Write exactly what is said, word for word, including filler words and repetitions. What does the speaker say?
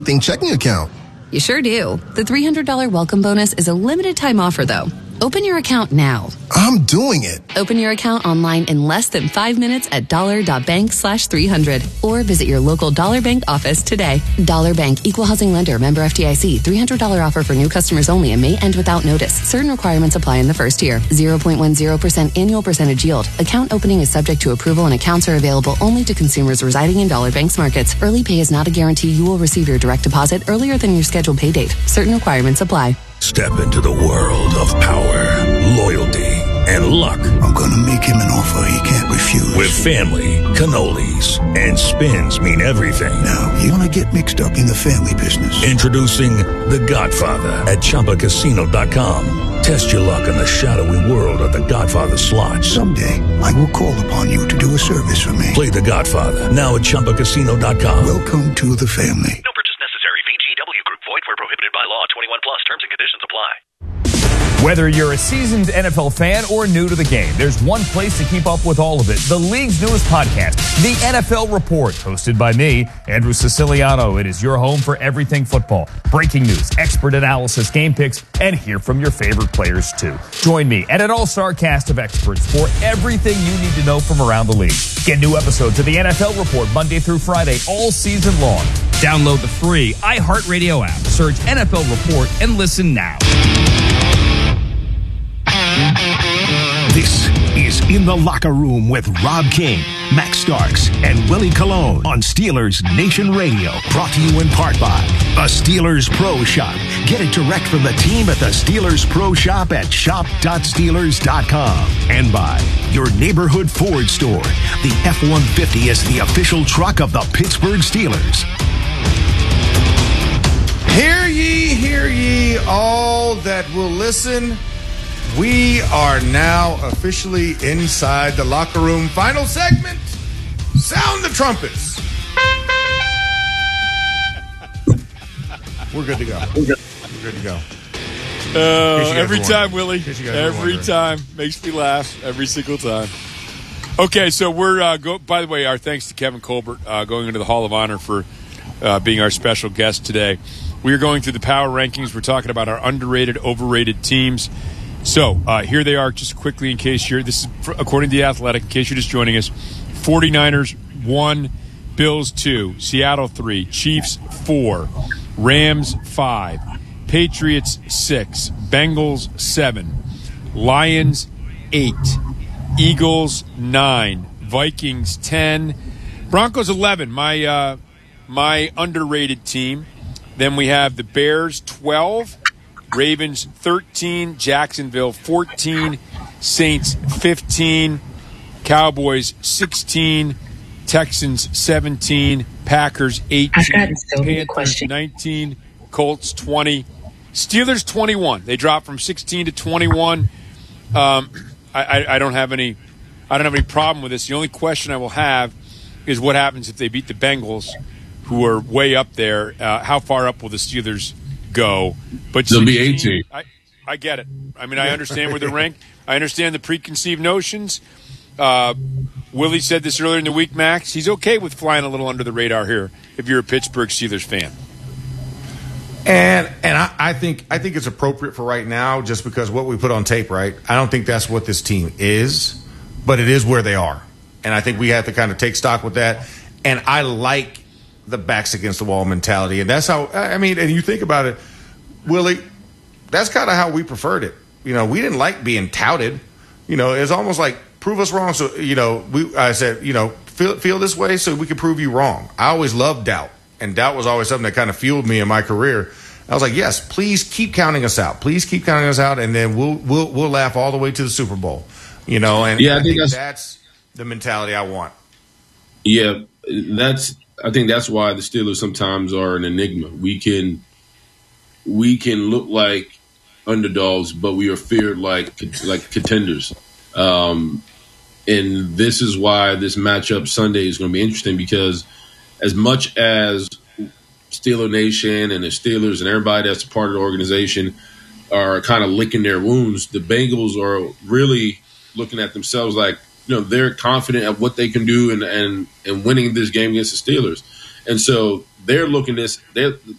checking account. You sure do. The three hundred dollars welcome bonus is a limited time offer, though. Open your account now. I'm doing it. Open your account online in less than five minutes at dollar.bank slash 300 or visit your local Dollar Bank office today. Dollar Bank, Equal Housing Lender, member F D I C. three hundred dollars offer for new customers only and may end without notice. Certain requirements apply in the first year. zero point one zero percent annual percentage yield. Account opening is subject to approval and accounts are available only to consumers residing in Dollar Bank's markets. Early pay is not a guarantee you will receive your direct deposit earlier than your scheduled pay date. Certain requirements apply. Step into the world of power, loyalty, and luck. I'm going to make him an offer he can't refuse. With family, cannolis, and spins mean everything. Now, you want to get mixed up in the family business. Introducing The Godfather at Chumba Casino dot com. Test your luck in the shadowy world of The Godfather slot. Someday, I will call upon you to do a service for me. Play The Godfather now at Chumba Casino dot com. Welcome to the family. No purchase necessary. V G W Group. Void where prohibited by law. twenty-one plus. Terms and conditions apply. Whether you're a seasoned N F L fan or new to the game, there's one place to keep up with all of it. The league's newest podcast, The N F L Report, hosted by me, Andrew Siciliano. It is your home for everything football. Breaking news, expert analysis, game picks, and hear from your favorite players, too. Join me and an all-star cast of experts for everything you need to know from around the league. Get new episodes of The N F L Report Monday through Friday, all season long. Download the free iHeartRadio app, search N F L Report, and listen now. This is In the Locker Room with Rob King, Max Starks, and Willie Colon on Steelers Nation Radio. Brought to you in part by the Steelers Pro Shop. Get it direct from the team at the Steelers Pro Shop at shop dot steelers dot com. And by your neighborhood Ford store. The F one fifty is the official truck of the Pittsburgh Steelers. Hear ye, hear ye, all that will listen. We are now officially inside the locker room. Final segment. Sound the trumpets. We're good to go. We're good, We're good to go. Uh, every time, Willie. Every time. Makes me laugh every single time. Okay, so we're, uh, go. by the way, our thanks to Kevin Colbert uh, going into the Hall of Honor for uh, being our special guest today. We are going through the power rankings. We're talking about our underrated, overrated teams. So uh, here they are just quickly in case you're – this is according to The Athletic, in case you're just joining us. 49ers, one. Bills, two. Seattle, three. Chiefs, four. Rams, five. Patriots, six. Bengals, seven. Lions, eight. Eagles, nine. Vikings, ten. Broncos, eleven. My, uh, my underrated team. Then we have the Bears, twelve. Ravens, thirteen. Jacksonville, fourteen. Saints, fifteen. Cowboys, sixteen. Texans, seventeen. Packers, eighteen. Panthers, nineteen. Colts, twenty. Steelers, twenty-one. They dropped from sixteen to twenty-one. Um, I, I, I don't have any I don't have any problem with this. The only question I will have is what happens if they beat the Bengals, who are way up there. Uh, how far up will the Steelers go? But they'll be eighteen. I, I get it. I mean, I understand where they're ranked. I understand the preconceived notions. Uh, Willie said this earlier in the week, Max. He's okay with flying a little under the radar here if you're a Pittsburgh Steelers fan. And and I, I think I think it's appropriate for right now just because what we put on tape, right? I don't think that's what this team is, but it is where they are. And I think we have to kind of take stock with that. And I like the backs against the wall mentality. And that's how, I mean, and you think about it, Willie, that's kind of how we preferred it. You know, we didn't like being touted. You know, it's almost like prove us wrong. So, you know, we I said, you know, feel, feel this way so we can prove you wrong. I always loved doubt. And doubt was always something that kind of fueled me in my career. I was like, yes, please keep counting us out. Please keep counting us out, and then we'll we'll we'll laugh all the way to the Super Bowl. You know, and yeah, I, I think, think that's, that's the mentality I want. Yeah, that's. I think that's why the Steelers sometimes are an enigma. We can we can look like underdogs, but we are feared like like contenders. Um, and this is why this matchup Sunday is going to be interesting because as much as Steeler Nation and the Steelers and everybody that's a part of the organization are kind of licking their wounds, the Bengals are really looking at themselves like, you know, they're confident at what they can do and, and, and winning this game against the Steelers. And so they're looking this. They're